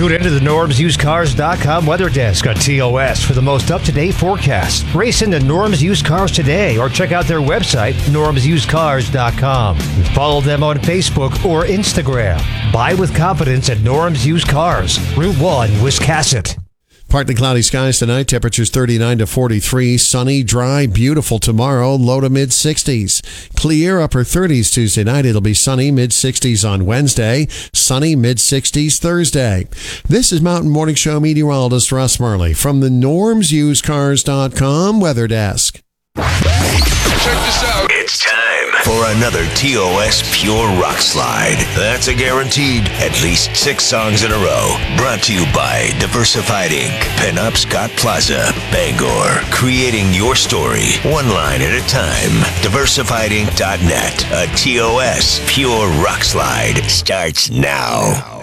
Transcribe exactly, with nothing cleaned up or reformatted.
Tune into the Norms Used Cars dot com weather desk on T O S for the most up-to-date forecast. Race into Norms Used Cars today or check out their website, Norms Used Cars dot com. Follow them on Facebook or Instagram. Buy with confidence at Norms Used Cars, Route one, Wiscasset. Partly cloudy skies tonight. Temperatures thirty-nine to forty-three. Sunny, dry, beautiful tomorrow. Low to mid sixties. Clear, upper thirties Tuesday night. It'll be sunny, mid sixties on Wednesday. Sunny, mid sixties Thursday. This is Mountain Morning Show meteorologist Russ Murley from the Norms Used Cars dot com weather desk. Check this out. It's time for another T O S Pure Rock Slide. That's a guaranteed at least six songs in a row. Brought to you by Diversified Incorporated. Pinup Scott Plaza, Bangor. Creating your story, one line at a time. Diversified Inc dot net. A T O S Pure Rock Slide starts now.